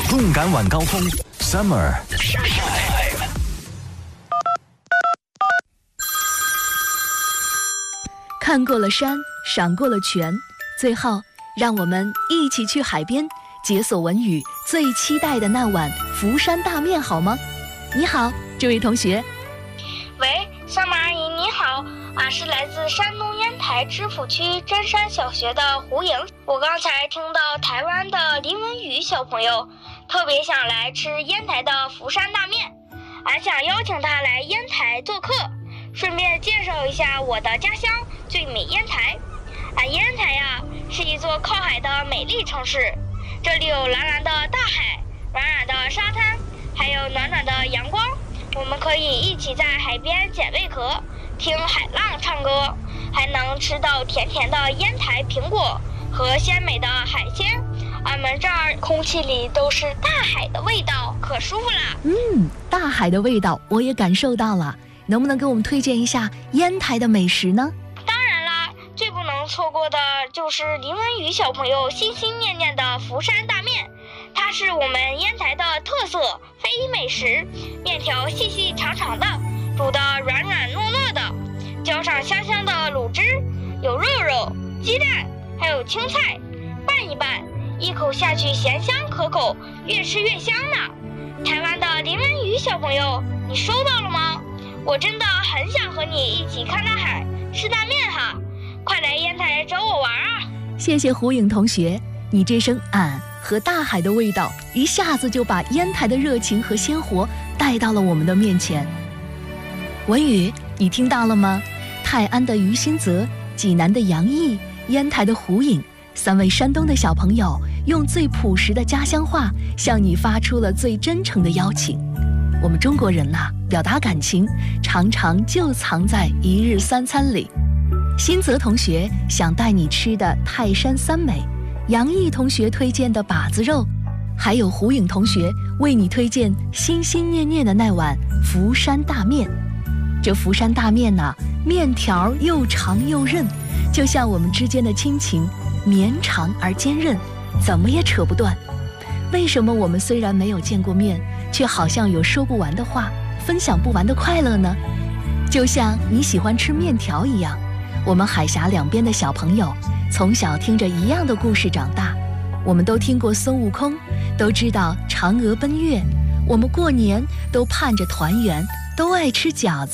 动感晚高峰 Summer。 看过了山，赏过了泉，最后让我们一起去海边解锁文宇最期待的那碗福山大面，好吗？你好，这位同学。 喂，Summer阿姨你好，是来自山东烟台知府区真山小学的胡莹。我刚才听到台湾的林文宇小朋友特别想来吃烟台的福山大面，俺想邀请他来烟台做客，顺便介绍一下我的家乡最美烟台。烟台呀，是一座靠海的美丽城市，这里有蓝蓝的大海，软软的沙滩，还有暖暖的阳光。我们可以一起在海边捡贝壳，听海浪唱歌，还能吃到甜甜的烟台苹果和鲜美的海鲜。俺们这儿空气里都是大海的味道，可舒服啦。 大海的味道我也感受到了，能不能给我们推荐一下烟台的美食呢？ 当然啦，最不能错过的就是林文宇小朋友心心念念的福山大面，它是我们烟台的特色非遗美食，面条细细长长的，煮得软软糯糯的，浇上香香的卤汁，有肉肉、鸡蛋，还有青菜，拌一拌，一口下去咸香可口，越吃越香呢。台湾的林文宇小朋友，你收到了吗？我真的很想和你一起看大海，吃大面哈，快来烟台找我玩啊！ 谢谢胡颖同学，你这声俺和大海的味道一下子就把烟台的热情和鲜活带到了我们的面前。文宇，你听到了吗？泰安的于新泽、济南的杨毅、烟台的胡颖，3位山东的小朋友用最朴实的家乡话向你发出了最真诚的邀请。我们中国人表达感情常常就藏在一日三餐里。新泽同学想带你吃的泰山三美，杨毅同学推荐的把子肉，还有胡颖同学为你推荐心心念念的那碗福山大面。这福山大面面条又长又韧，就像我们之间的亲情，绵长而坚韧，怎么也扯不断。为什么我们虽然没有见过面，却好像有说不完的话，分享不完的快乐呢？就像你喜欢吃面条一样，我们海峡两边的小朋友从小听着一样的故事长大，我们都听过孙悟空，都知道嫦娥奔月，我们过年都盼着团圆，都爱吃饺子。